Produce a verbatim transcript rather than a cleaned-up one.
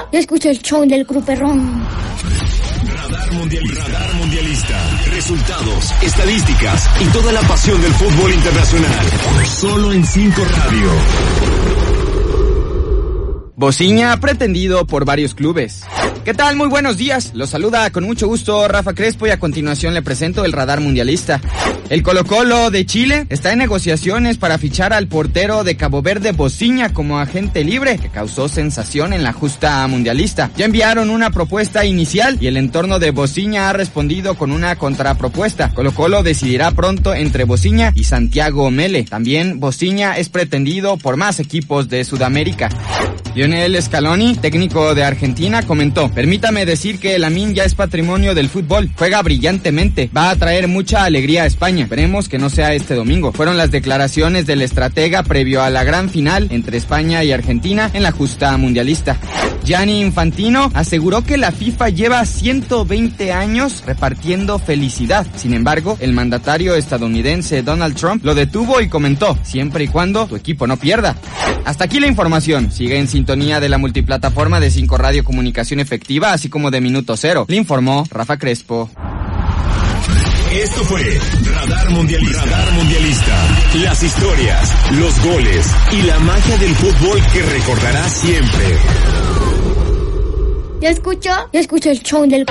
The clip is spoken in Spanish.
yo escucho el show del Gruperrón. Radar Mundialista. Radar Mundialista. Resultados, estadísticas y toda la pasión del fútbol internacional. Solo en Cinco Radio. Bociña pretendido por varios clubes. ¿Qué tal? Muy buenos días. Los saluda con mucho gusto Rafa Crespo y a continuación le presento el Radar Mundialista. El Colo-Colo de Chile está en negociaciones para fichar al portero de Cabo Verde Bociña como agente libre, que causó sensación en la justa mundialista. Ya enviaron una propuesta inicial y el entorno de Bociña ha respondido con una contrapropuesta. Colo-Colo decidirá pronto entre Bociña y Santiago Mele. También Bociña es pretendido por más equipos de Sudamérica. Lionel Scaloni, técnico de Argentina, comentó: permítame decir que Lamine ya es patrimonio del fútbol, juega brillantemente, va a traer mucha alegría a España, esperemos que no sea este domingo. Fueron las declaraciones del estratega previo a la gran final entre España y Argentina en la justa mundialista. Gianni Infantino aseguró que la FIFA lleva ciento veinte años repartiendo felicidad. Sin embargo, el mandatario estadounidense Donald Trump lo detuvo y comentó: siempre y cuando tu equipo no pierda. Hasta aquí la información. Sigue en sintonía de la multiplataforma de Cinco Radio Comunicación Efectiva, así como de Minuto Cero. Le informó Rafa Crespo. Esto fue Radar Mundialista. Radar Mundialista. Las historias, los goles y la magia del fútbol que recordarás siempre. Yo escucho, yo escucho el show del